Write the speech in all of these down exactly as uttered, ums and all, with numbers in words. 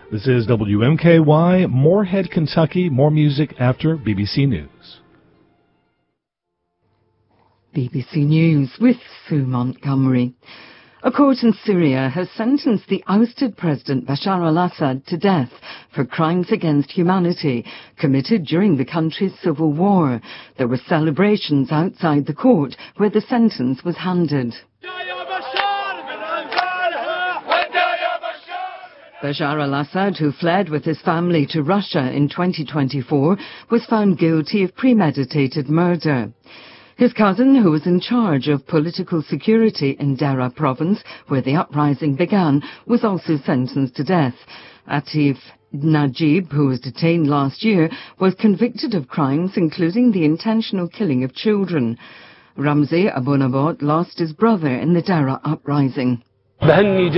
This is W M K Y, Moorhead, Kentucky. More music after B B C News. B B C News with Sue Montgomery. A court in Syria has sentenced the ousted President Bashar al-Assad to death for crimes against humanity committed during the country's civil war. There were celebrations outside the court where the sentence was handed. Bashar al-Assad, who fled with his family to Russia in twenty twenty-four, was found guilty of premeditated murder. His cousin, who was in charge of political security in Dera province, where the uprising began, was also sentenced to death. Atif Najib, who was detained last year, was convicted of crimes including the intentional killing of children. Ramzi Abunabot lost his brother in the Dera uprising. I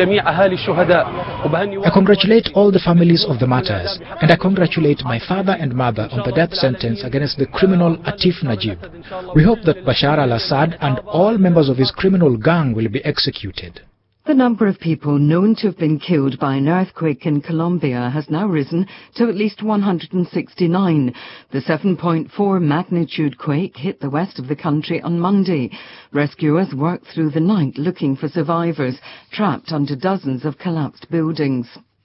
congratulate all the families of the martyrs, and I congratulate my father and mother on the death sentence against the criminal Atif Najib. We hope that Bashar al-Assad and all members of his criminal gang will be executed. The number of people known to have been killed by an earthquake in Colombia has now risen to at least one hundred sixty-nine. The seven point four magnitude quake hit the west of the country on Monday. Rescuers worked through the night looking for survivors trapped under dozens of collapsed buildings.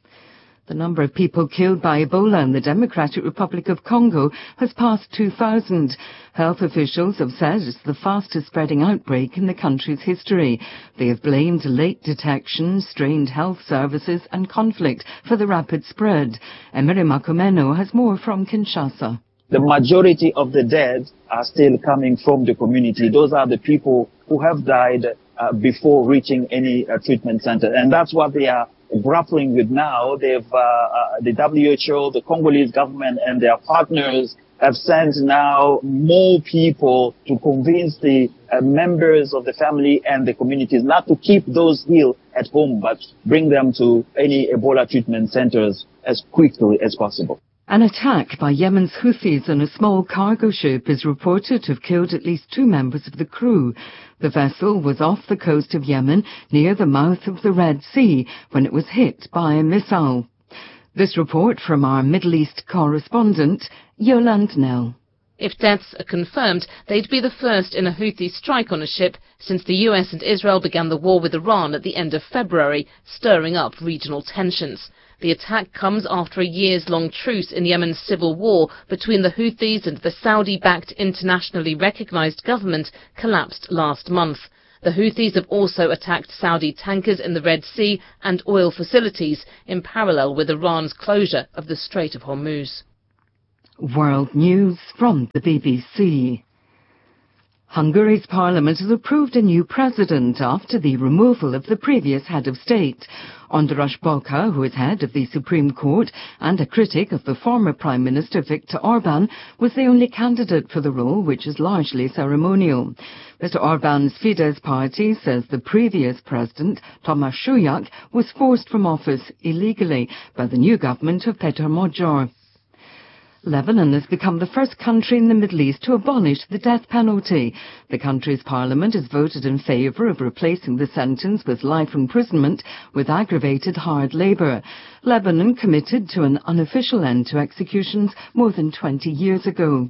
The number of people killed by Ebola in the Democratic Republic of Congo has passed two thousand. Health officials have said it's the fastest spreading outbreak in the country's history. They have blamed late detection, strained health services and conflict for the rapid spread. Emery Makomeno has more from Kinshasa. The majority of the dead are still coming from the community. Those are the people who have died uh, before reaching any uh, treatment center. And that's what they are grappling with now. They've, uh, uh, the W H O, the Congolese government and their partners have sent now more people to convince the uh, members of the family and the communities not to keep those ill at home, but bring them to any Ebola treatment centers as quickly as possible. An attack by Yemen's Houthis on a small cargo ship is reported to have killed at least two members of the crew. The vessel was off the coast of Yemen near the mouth of the Red Sea when it was hit by a missile. This report from our Middle East correspondent, Yolande Nell. If deaths are confirmed, they'd be the first in a Houthi strike on a ship since the U S and Israel began the war with Iran at the end of February, stirring up regional tensions. The attack comes after a years-long truce in Yemen's civil war between the Houthis and the Saudi-backed internationally recognized government collapsed last month. The Houthis have also attacked Saudi tankers in the Red Sea and oil facilities in parallel with Iran's closure of the Strait of Hormuz. World News from the B B C. Hungary's parliament has approved a new president after the removal of the previous head of state. Andras Bokar, who is head of the Supreme Court and a critic of the former Prime Minister Viktor Orban, was the only candidate for the role, which is largely ceremonial. Mister Orban's Fidesz party says the previous president, Tomasz Sujak, was forced from office illegally by the new government of Peter Magyar. Lebanon has become the first country in the Middle East to abolish the death penalty. The country's parliament has voted in favour of replacing the sentence with life imprisonment with aggravated hard labour. Lebanon committed to an unofficial end to executions more than twenty years ago.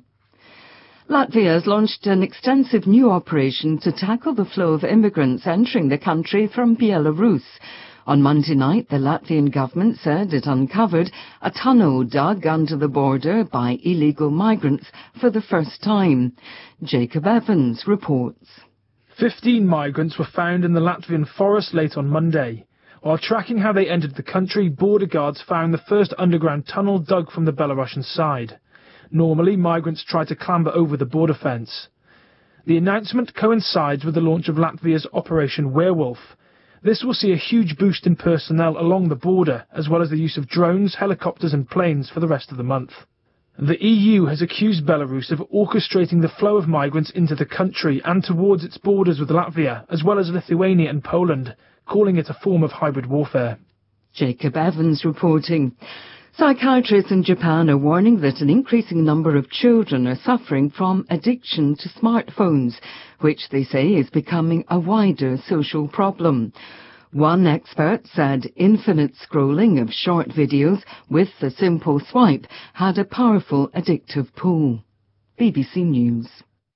Latvia has launched an extensive new operation to tackle the flow of immigrants entering the country from Belarus. On Monday night, the Latvian government said it uncovered a tunnel dug under the border by illegal migrants for the first time. Jacob Evans reports. Fifteen migrants were found in the Latvian forest late on Monday. While tracking how they entered the country, border guards found the first underground tunnel dug from the Belarusian side. Normally, migrants try to clamber over the border fence. The announcement coincides with the launch of Latvia's Operation Werewolf. This will see a huge boost in personnel along the border, as well as the use of drones, helicopters and planes for the rest of the month. The E U has accused Belarus of orchestrating the flow of migrants into the country and towards its borders with Latvia, as well as Lithuania and Poland, calling it a form of hybrid warfare. Jacob Evans reporting. Psychiatrists in Japan are warning that an increasing number of children are suffering from addiction to smartphones, which they say is becoming a wider social problem. One expert said infinite scrolling of short videos with a simple swipe had a powerful addictive pull. B B C News.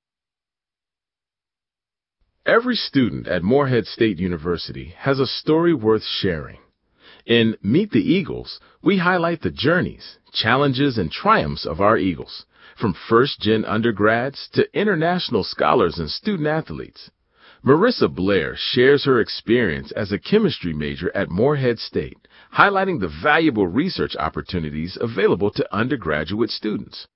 Every student at Morehead State University has a story worth sharing. In Meet the Eagles, we highlight the journeys, challenges, and triumphs of our Eagles, from first-gen undergrads to international scholars and student-athletes. Marissa Blair shares her experience as a chemistry major at Morehead State, highlighting the valuable research opportunities available to undergraduate students.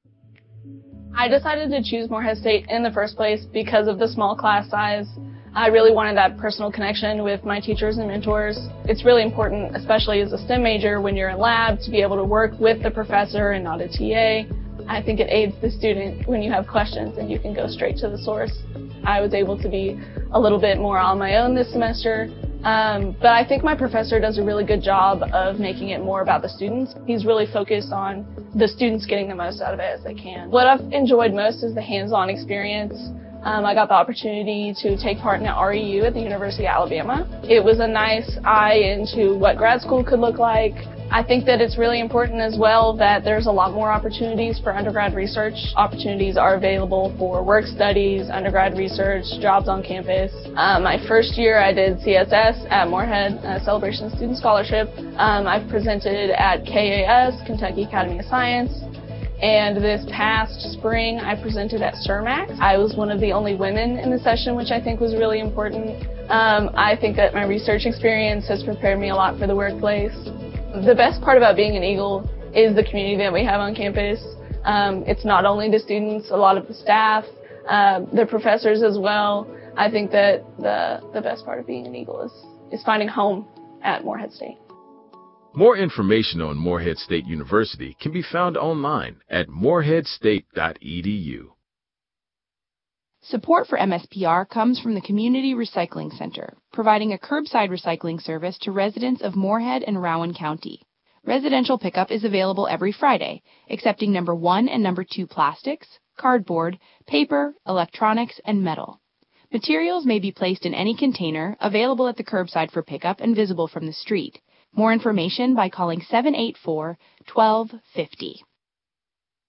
I decided to choose Morehead State in the first place because of the small class size. I really wanted that personal connection with my teachers and mentors. It's really important, especially as a STEM major, when you're in lab, to be able to work with the professor and not a T A. I think it aids the student when you have questions and you can go straight to the source. I was able to be a little bit more on my own this semester, um, but I think my professor does a really good job of making it more about the students. He's really focused on the students getting the most out of it as they can. What I've enjoyed most is the hands-on experience. Um, I got the opportunity to take part in an R E U at the University of Alabama. It was a nice eye into what grad school could look like. I think that it's really important as well that there's a lot more opportunities for undergrad research. Opportunities are available for work studies, undergrad research, jobs on campus. Um, my first year I did C S S at Morehead, a Celebration of Student Scholarship. Um, I've presented at K A S, Kentucky Academy of Science. And this past spring, I presented at CERMAC. I was one of the only women in the session, which I think was really important. Um, I think that my research experience has prepared me a lot for the workplace. The best part about being an Eagle is the community that we have on campus. Um, it's not only the students, a lot of the staff, uh, the professors as well. I think that the, the best part of being an Eagle is, is finding home at Morehead State. More information on Morehead State University can be found online at morehead state dot e d u. Support for M S P R comes from the Community Recycling Center, providing a curbside recycling service to residents of Morehead and Rowan County. Residential pickup is available every Friday, accepting number one and number two plastics, cardboard, paper, electronics, and metal. Materials may be placed in any container, available at the curbside for pickup and visible from the street. More information by calling seven eight four, one two five zero.